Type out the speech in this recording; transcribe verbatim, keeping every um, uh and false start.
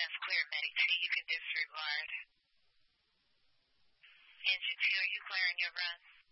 That's clear, Medic two. You can disregard. Engine two, are you clearing your run?